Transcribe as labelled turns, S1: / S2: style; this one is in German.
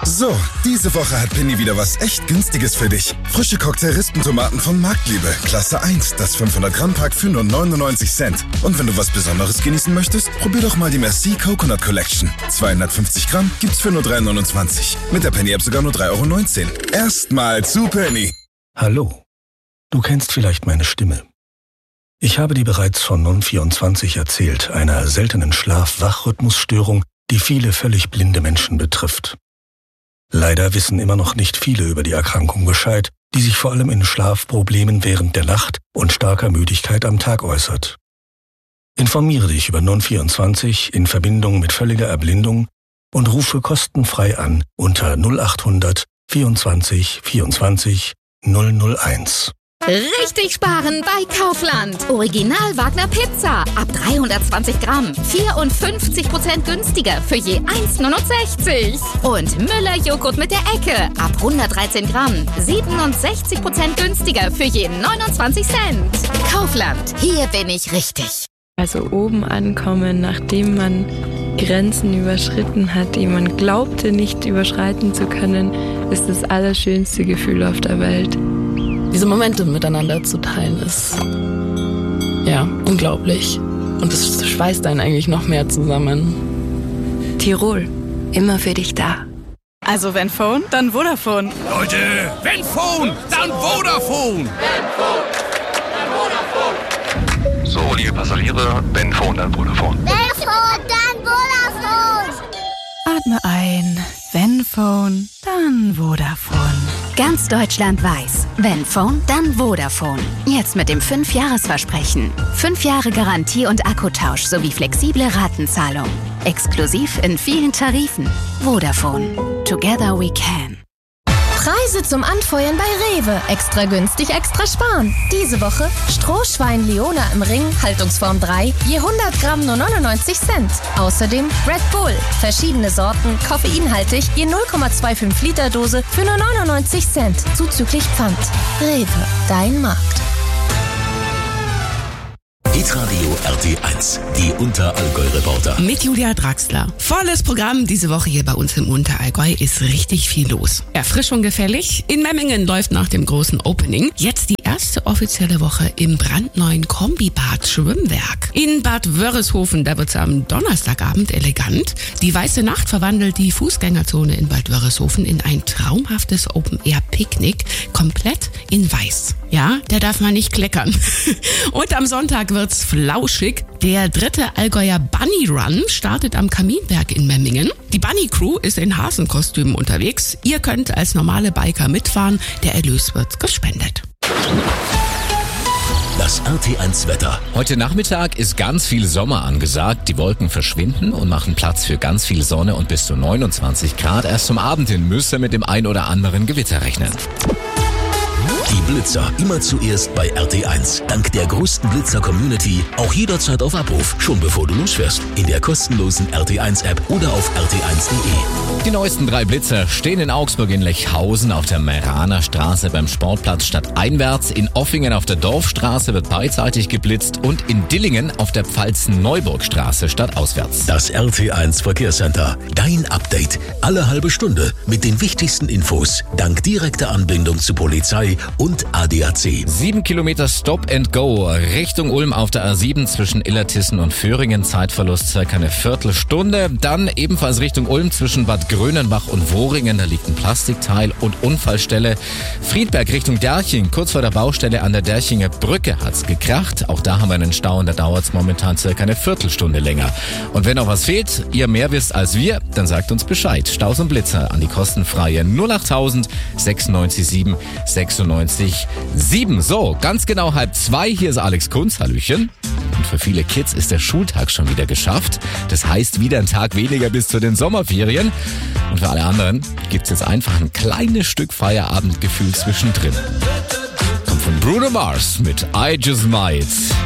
S1: So, diese Woche hat Penny wieder was echt Günstiges für dich. Frische Cocktail-Rispentomaten von Marktliebe, Klasse 1, das 500-Gramm-Pack für nur 99 Cent. Und wenn du was Besonderes genießen möchtest, probier doch mal die Merci Coconut Collection. 250 Gramm gibt's für nur 3,29. Mit der Penny-App sogar nur 3,19 €. Erstmal zu Penny.
S2: Hallo, du kennst vielleicht meine Stimme. Ich habe dir bereits von Non24 erzählt, einer seltenen Schlaf-Wach-Rhythmusstörung, die viele völlig blinde Menschen betrifft. Leider wissen immer noch nicht viele über die Erkrankung Bescheid, die sich vor allem in Schlafproblemen während der Nacht und starker Müdigkeit am Tag äußert. Informiere dich über Non24 in Verbindung mit völliger Erblindung und rufe kostenfrei an unter 0800 24 24 001.
S3: Richtig sparen bei Kaufland. Original Wagner Pizza ab 320 Gramm. 54% günstiger für je 1,69. Und Müller Joghurt mit der Ecke ab 113 Gramm. 67% günstiger für je 29 Cent. Kaufland, hier bin ich richtig.
S4: Also oben ankommen, nachdem man Grenzen überschritten hat, die man glaubte nicht überschreiten zu können, ist das allerschönste Gefühl auf der Welt.
S5: Diese Momente miteinander zu teilen, ist ja unglaublich. Und es schweißt einen eigentlich noch mehr zusammen.
S4: Tirol, immer für dich da.
S6: Also wenn Phone, dann Vodafone.
S7: Leute, wenn Phone, dann Vodafone.
S8: So, liebe Passagiere, wenn Phone, dann Vodafone.
S9: Wenn Phone, dann Vodafone.
S6: Atme ein. Wenn Phone, dann Vodafone.
S3: Ganz Deutschland weiß, wenn Phone, dann Vodafone. Jetzt mit dem 5-Jahres-Versprechen. 5 Jahre Garantie und Akkutausch sowie flexible Ratenzahlung. Exklusiv in vielen Tarifen. Vodafone. Together we can.
S10: Preise zum Anfeuern bei Rewe. Extra günstig, extra sparen. Diese Woche Strohschwein Leona im Ring, Haltungsform 3, je 100 Gramm nur 99 Cent. Außerdem Red Bull, verschiedene Sorten, koffeinhaltig, je 0,25 Liter Dose für nur 99 Cent. Zuzüglich Pfand. Rewe, dein Markt.
S11: Hitradio RT1, die Unterallgäu-Reporter.
S12: Mit Julia Draxler. Volles Programm diese Woche hier bei uns im Unterallgäu, ist richtig viel los. Erfrischung gefällig. In Memmingen läuft nach dem großen Opening jetzt die erste offizielle Woche im brandneuen Kombibad Schwimmwerk. In Bad Wörishofen, da wird's am Donnerstagabend elegant. Die Weiße Nacht verwandelt die Fußgängerzone in Bad Wörishofen in ein traumhaftes Open-Air-Picknick, komplett in weiß. Ja, da darf man nicht kleckern. Und am Sonntag wird's flauschig. Der 3. Allgäuer Bunny Run startet am Kaminberg in Memmingen. Die Bunny Crew ist in Hasenkostümen unterwegs. Ihr könnt als normale Biker mitfahren. Der Erlös wird gespendet.
S11: Das RT1 Wetter.
S13: Heute Nachmittag ist ganz viel Sommer angesagt. Die Wolken verschwinden und machen Platz für ganz viel Sonne und bis zu 29 Grad. Erst zum Abend hin müsst ihr mit dem ein oder anderen Gewitter rechnen.
S11: Die Blitzer immer zuerst bei RT1. Dank der größten Blitzer-Community auch jederzeit auf Abruf, schon bevor du losfährst. In der kostenlosen RT1-App oder auf rt1.de.
S13: Die neuesten 3 Blitzer stehen in Augsburg in Lechhausen auf der Meraner Straße beim Sportplatz stadteinwärts. In Offingen auf der Dorfstraße wird beidseitig geblitzt und in Dillingen auf der Pfalz-Neuburgstraße stadtauswärts.
S11: Das RT1 Verkehrscenter. Dein Update. Alle halbe Stunde mit den wichtigsten Infos. Dank direkter Anbindung zu Polizei und ADAC.
S13: 7 Kilometer Stop and Go Richtung Ulm auf der A7 zwischen Illertissen und Föhringen. Zeitverlust circa eine Viertelstunde. Dann ebenfalls Richtung Ulm zwischen Bad Grönenbach und Wohringen. Da liegt ein Plastikteil und Unfallstelle. Friedberg Richtung Derching. Kurz vor der Baustelle an der Derchinger Brücke hat's gekracht. Auch da haben wir einen Stau und da dauert's momentan circa eine Viertelstunde länger. Und wenn noch was fehlt, ihr mehr wisst als wir, dann sagt uns Bescheid. Staus und Blitzer an die kostenfreie 08000 96 7 96 7. So, ganz genau 1:30. Hier ist Alex Kunz. Hallöchen. Und für viele Kids ist der Schultag schon wieder geschafft. Das heißt, wieder ein Tag weniger bis zu den Sommerferien. Und für alle anderen gibt's jetzt einfach ein kleines Stück Feierabendgefühl zwischendrin. Kommt von Bruno Mars mit I Just Might.